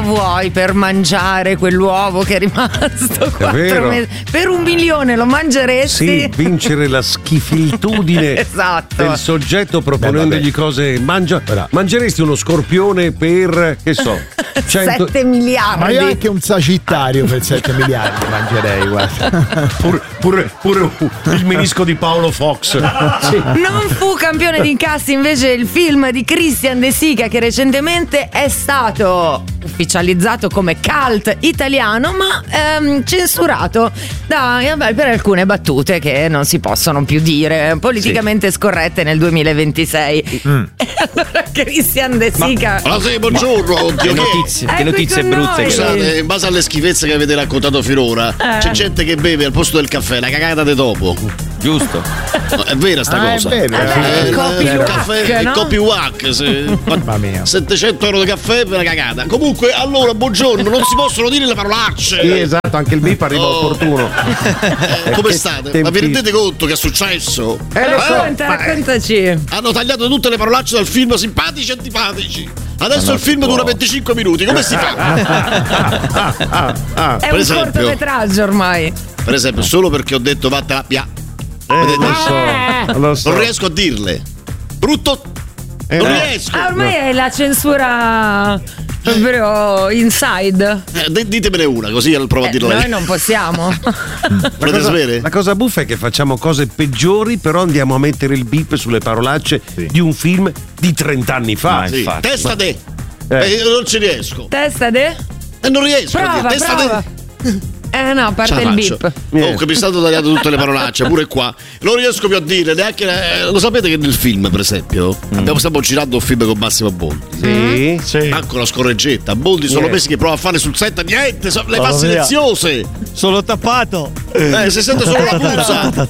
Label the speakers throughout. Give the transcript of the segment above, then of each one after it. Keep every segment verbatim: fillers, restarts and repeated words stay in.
Speaker 1: quanto vuoi per mangiare quell'uovo che è rimasto quattro mesi? Per un milione lo mangeresti?
Speaker 2: Sì, vincere la schifilitudine
Speaker 1: esatto.
Speaker 2: del soggetto proponendogli Beh, cose. Mangia, mangeresti uno scorpione per, che so, cento...
Speaker 1: sette miliardi.
Speaker 3: Ma io anche un sagittario per sette miliardi mangerei, guarda.
Speaker 2: Pure, pure, pure il menisco di Paolo Fox.
Speaker 1: Sì. Non fu campione di incassi invece il film di Christian De Sica, che recentemente è stato ufficializzato come cult italiano, ma ehm, censurato da, vabbè, per alcune battute che non si possono più dire, politicamente sì. scorrette nel duemilaventisei. Mm. E allora Christian De Sica.
Speaker 4: Ma... Allora, sì, buongiorno.
Speaker 5: Ma,
Speaker 4: oddio,
Speaker 5: che notizie, che notizie brutte.
Speaker 4: Scusate, in base alle schifezze che avete raccontato finora, eh. c'è gente che beve al posto del caffè la cagata di dopo.
Speaker 5: Giusto.
Speaker 4: No, è vera sta
Speaker 3: ah,
Speaker 4: cosa.
Speaker 3: È vero.
Speaker 1: Eh,
Speaker 4: eh,
Speaker 1: il copy
Speaker 4: il
Speaker 1: wack,
Speaker 4: caffè,
Speaker 1: no?
Speaker 4: il copy wack, se...
Speaker 3: Mamma mia.
Speaker 4: settecento euro di caffè per la cagata. Comunque, allora, buongiorno, non si possono dire le parolacce.
Speaker 2: Sì, esatto, anche il bip arriva oh. opportuno.
Speaker 4: Eh, come state? Ma vi rendete conto che è successo?
Speaker 1: Eh, lo so, eh, raccontaci.
Speaker 4: Hanno tagliato tutte le parolacce dal film simpatici e antipatici. Adesso il film dura venticinque minuti, come si fa?
Speaker 1: ah, ah, ah. È per un esempio, cortometraggio ormai.
Speaker 4: Per esempio, solo perché ho detto vattela pia.
Speaker 2: Eh, lo so, lo so.
Speaker 4: Non riesco a dirle. Brutto. Eh, non no. riesco.
Speaker 1: Ah, ormai no. è la censura proprio inside.
Speaker 4: Eh, ditemene una, così provo
Speaker 1: eh,
Speaker 4: a dirla.
Speaker 1: Noi non possiamo.
Speaker 4: Volete sapere?
Speaker 2: La cosa buffa è che facciamo cose peggiori, però andiamo a mettere il bip sulle parolacce sì. di un film di trent'anni fa.
Speaker 4: Sì. Testa de. Eh. Eh, non ci riesco.
Speaker 1: Testa de?
Speaker 4: E eh, non riesco.
Speaker 1: Prova,
Speaker 4: Testa
Speaker 1: prova. de. Eh no, a parte il bip.
Speaker 4: Comunque mi state tagliando tutte le parolacce, pure qua. Non riesco più a dire neanche. Eh, lo sapete che nel film, per esempio, mm. abbiamo stiamo girando un film con Massimo Boldi.
Speaker 2: Sì, sì.
Speaker 4: Manco una scorreggetta. Boldi sono
Speaker 2: yeah.
Speaker 4: mesi che prova a fare sul set, niente, so, le fa silenziose.
Speaker 6: Sono tappato.
Speaker 4: Eh, si sente solo la puzza.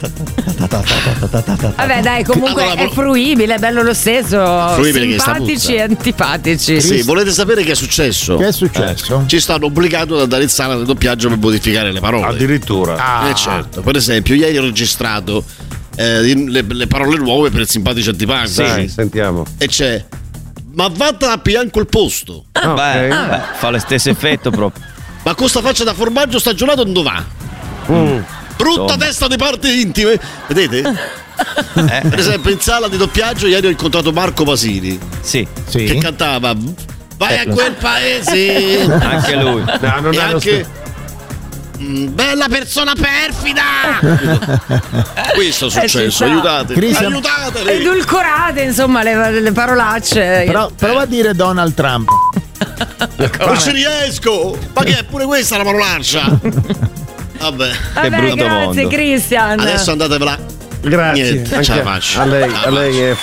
Speaker 1: Vabbè, dai, comunque allora, è fruibile, è bello lo stesso.
Speaker 4: Fruibile
Speaker 1: simpatici e antipatici.
Speaker 4: Sì, volete sapere che è successo?
Speaker 3: Che è successo?
Speaker 4: Eh. Ci stanno obbligando ad andare in sala del doppiaggio per modificare le parole.
Speaker 2: Addirittura.
Speaker 4: Ah. Eh certo. Per esempio, ieri ho registrato eh, le, le parole nuove per simpatici antipatici.
Speaker 2: Sì, sì, sentiamo.
Speaker 4: E c'è ma vattene a pigliare quel posto.
Speaker 5: Ah, okay. beh, beh, fa lo stesso effetto proprio.
Speaker 4: Ma con sta faccia da formaggio stagionato dove va? Mm. Brutta Insomma. testa di parti intime. Vedete? Eh. Per esempio in sala di doppiaggio ieri ho incontrato Marco Pasini.
Speaker 5: Sì,
Speaker 4: sì. Che cantava vai eh, a quel paese.
Speaker 5: Anche lui.
Speaker 4: No, non e anche bella persona perfida. Questo è successo, eh, aiutate
Speaker 3: Christian...
Speaker 4: aiutatele.
Speaker 1: Edulcorate insomma le, le parolacce.
Speaker 3: Però prova a dire Donald Trump.
Speaker 4: Non ci riesco. Ma che è pure questa la parolaccia? Vabbè,
Speaker 1: Vabbè,
Speaker 5: che brutto
Speaker 1: grazie
Speaker 5: mondo.
Speaker 1: Christian.
Speaker 4: Adesso andatevela.
Speaker 2: Grazie.
Speaker 4: Niente, ce la faccio.
Speaker 2: A lei, a lei è